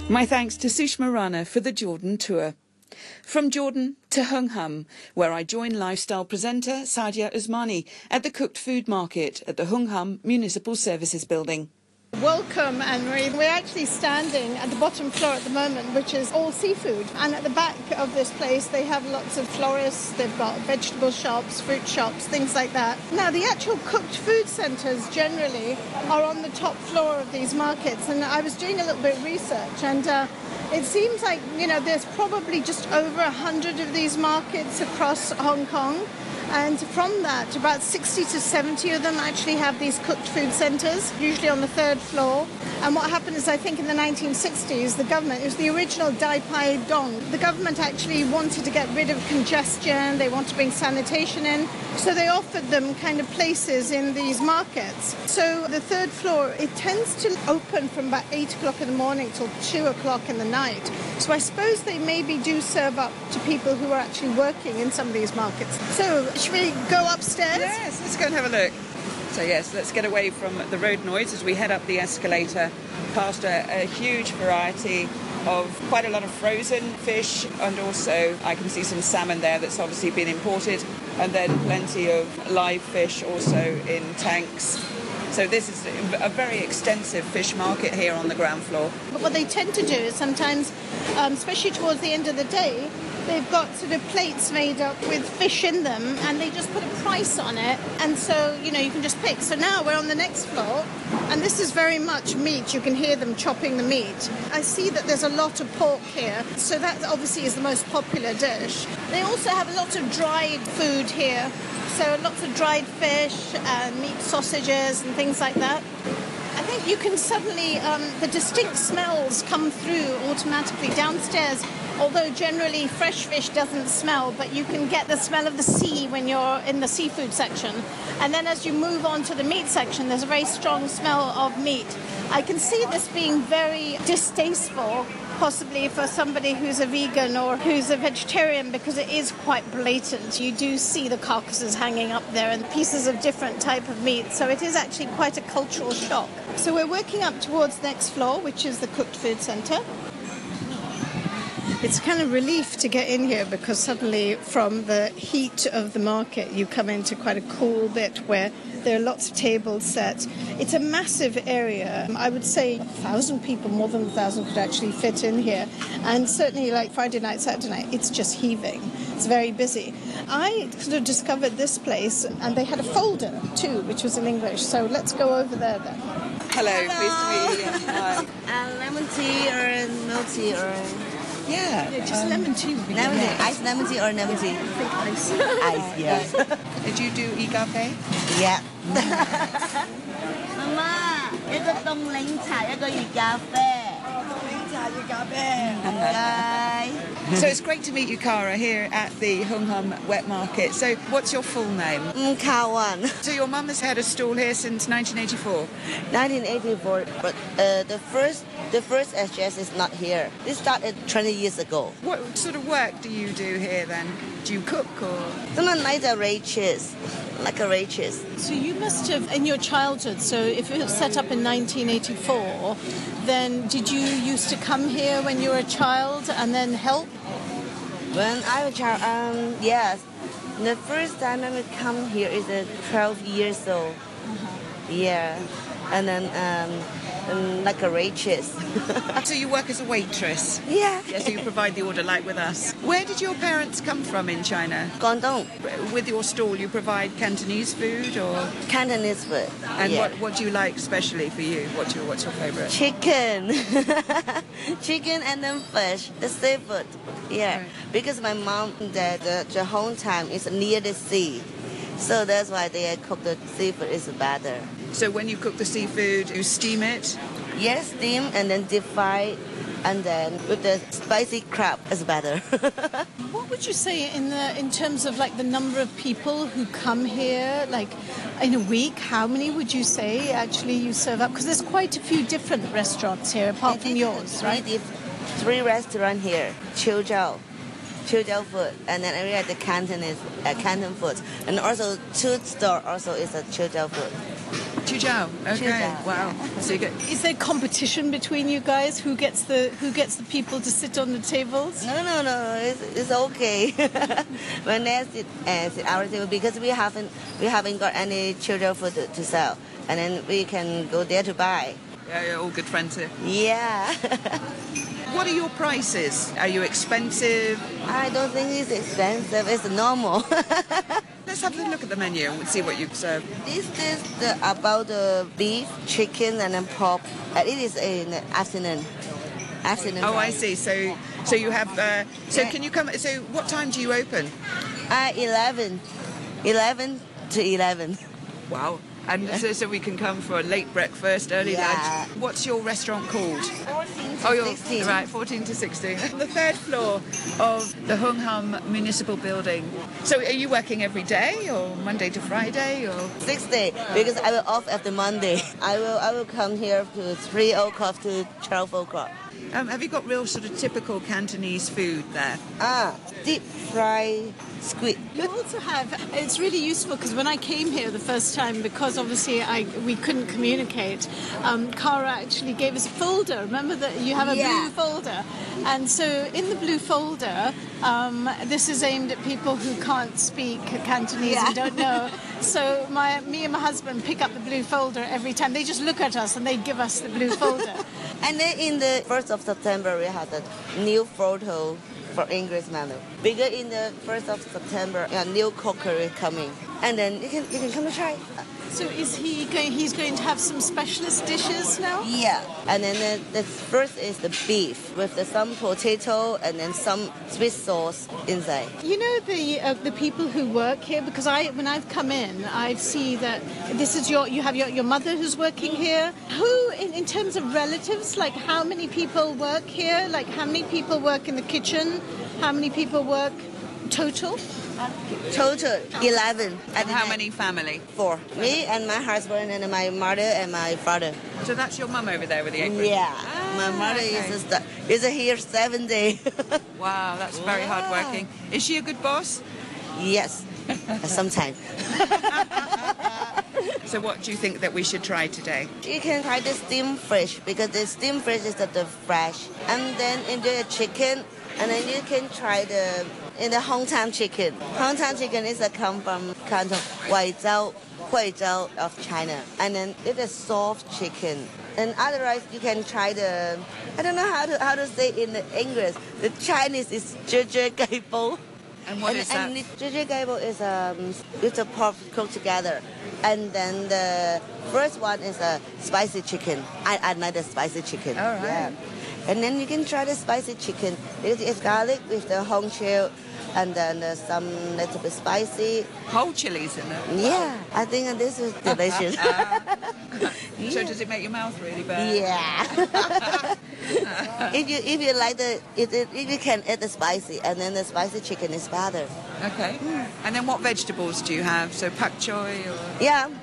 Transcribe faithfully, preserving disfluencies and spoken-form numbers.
My thanks to Sushma Rana for the Jordan tour. From Jordan to Hung Hom, where I join lifestyle presenter Sadia Usmani at the cooked food market at the Hung Hom Municipal Services Building. Welcome, Anne-Marie. We're actually standing at the bottom floor at the moment, which is all seafood. And at the back of this place, they have lots of florists. They've got vegetable shops, fruit shops, things like that. Now, the actual cooked food centres generally are on the top floor of these markets. And I was doing a little bit of research, and uh, it seems like, you know, there's probably just over a hundred of these markets across Hong Kong. And from that, about sixty to seventy of them actually have these cooked food centres, usually on the third floor. And what happened is, I think in the nineteen sixties, the government, it was the original Dai Pai Dong. The government actually wanted to get rid of congestion, they wanted to bring sanitation in, so they offered them kind of places in these markets. So the third floor, it tends to open from about eight o'clock in the morning till two o'clock in the night. So I suppose they maybe do serve up to people who are actually working in some of these markets. So should we go upstairs? Yes, let's go and have a look. So yes, let's get away from the road noise as we head up the escalator past a, a huge variety of quite a lot of frozen fish, and also I can see some salmon there that's obviously been imported, and then plenty of live fish also in tanks. So this is a very extensive fish market here on the ground floor. But what they tend to do is sometimes, um, especially towards the end of the day, they've got sort of plates made up with fish in them, and they just put a price on it, and so, you know, you can just pick. So now we're on the next floor, and this is very much meat. You can hear them chopping the meat. I see that there's a lot of pork here, so that obviously is the most popular dish. They also have a lot of dried food here, so lots of dried fish and meat sausages and things like that. I think you can suddenly, um, the distinct smells come through automatically downstairs. Although generally fresh fish doesn't smell, but you can get the smell of the sea when you're in the seafood section. And then as you move on to the meat section, there's a very strong smell of meat. I can see this being very distasteful, possibly for somebody who's a vegan or who's a vegetarian, because it is quite blatant. You do see the carcasses hanging up there and pieces of different type of meat. So it is actually quite a cultural shock. So we're working up towards the next floor, which is the cooked food centre. It's kind of relief to get in here, because suddenly from the heat of the market you come into quite a cool bit where there are lots of tables set. It's a massive area. I would say a thousand people, more than a thousand, could actually fit in here. And certainly like Friday night, Saturday night, it's just heaving. It's very busy. I sort of discovered this place, and they had a folder too, which was in English. So let's go over there then. Hello, Hello. pleased to meet you. Hi. Uh, lemon tea or milk tea or... Yeah, Yeah, just um, lemon tea would be Lemon good. tea, iced lemon tea or lemon tea? Ice. Ice, yes. Did you do e-cafe? Yeah. Mama, 一個凍檸茶，一個熱咖啡。檸茶熱咖啡。唔該。 So it's great to meet you, Cara, here at the Hung Hom Wet Market. So what's your full name? Mm, Kawan. So your mum has had a stall here since nineteen eighty-four? nineteen eighty-four, but uh, the first the first S G S is not here. This started twenty years ago. What sort of work do you do here then? Do you cook or...? Something like a races, like a races. So you must have, in your childhood, so if it was set up in nineteen eighty-four, then did you used to come here when you were a child and then help? When I was a child, um, yes. The first time I would come here is uh, twelve years old. Uh-huh. Yeah. And then um, um, like a waitress. So you work as a waitress? Yeah. Yeah, so you provide the order like with us. Where did your parents come from in China? Guangdong. With your stall, you provide Cantonese food or...? Cantonese food. And yeah. what, what do you like especially for you? What's your, what's your favourite? Chicken. Chicken and then fish, the seafood. Yeah. Right. Because my mom, the, the, the hometown is near the sea. So that's why they cook the seafood is better. So when you cook the seafood, you steam it? Yes, steam and then deep fry, and then with the spicy crab is better. What would you say in the in terms of like the number of people who come here, like in a week? How many would you say actually you serve up? Because there's quite a few different restaurants here apart from yours, right? Three, three restaurants here, Chiujiao. Chiujiao food, and then we have the Cantonese uh, Canton food, and also two store also is a Chiujiao food. Chuzhou. Okay. Chuzhou, Wow. So you get. Is there competition between you guys? Who gets the who gets the people to sit on the tables? No, no, no. It's, it's okay. When they sit, uh, sit our table because we haven't we haven't got any children food to, to sell, and then we can go there to buy. Yeah, you're all good friends here. Yeah. What are your prices? Are you expensive? I don't think it's expensive. It's normal. Let's have a look at the menu and see what you've served. This is the, about the beef, chicken, and then pork. And it is in the afternoon. Afternoon. Oh, I price. see. So, so you have. Uh, so, Yeah. can you come? So, what time do you open? Uh, eleven. eleven to eleven. Wow. And so, so we can come for a late breakfast, early Yeah. lunch. What's your restaurant called? fourteen to Oh, you're sixteen. right, fourteen to sixteen. On the third floor of the Hung Hum Municipal Building. So, are you working every day, or Monday to Friday, or? Six day because I will off after Monday. I will I will come here to three o'clock to twelve o'clock. Um, have you got real sort of typical Cantonese food there? Ah, deep fried squid. You also have. It's really useful because when I came here the first time, because obviously I we couldn't communicate, um, Cara actually gave us a folder. Remember that you have a Yeah. blue folder, and so in the blue folder, um, this is aimed at people who can't speak Cantonese and Yeah. don't know. So my me and my husband pick up the blue folder every time. They just look at us and they give us the blue folder. And then in the first of September we have the new photo for English menu. Because in the first of September, a new cookery coming, and then you can you can come to try. So is he going? He's going to have some specialist dishes now. Yeah, and then the, the first is the beef with the, some potato and then some sweet sauce inside. You know the uh, the people who work here, because I when I've come in, I see that this is your you have your, your mother who's working here. Who in, in terms of relatives, like how many people work here? Like how many people work in the kitchen? How many people work total? Total eleven. And how many family? Four. Me and my husband and my mother and my father. So that's your mum over there with the apron? Yeah, Ah, my mother okay. is a, is here seven days. Wow, that's very hard working. Is she a good boss? Yes, sometimes. So what do you think that we should try today? You can try the steamed fish because the steamed fish is the, the fresh, and then enjoy the chicken, and then you can try the in the Hongtan chicken. Hongtan chicken is a come from Canton, Guizhou, Huizhou of China, and then it's a soft chicken. And otherwise, you can try the I don't know how to how to say in the English. The Chinese is zhe zhe gai bo. And what and, is that? and zhe zhe gai bo is um with the pork cooked together, and then the first one is a spicy chicken. I I like the spicy chicken. All right. Yeah. And then you can try the spicy chicken. It is garlic with the Hong chill, and then uh, some little bit spicy. Whole chilies in there. Yeah, I think this is delicious. So does it make your mouth really bad? Yeah. if you if you like the if, if you can add the spicy, and then the spicy chicken is better. Okay. And then what vegetables do you have? So pak choy or? Yeah,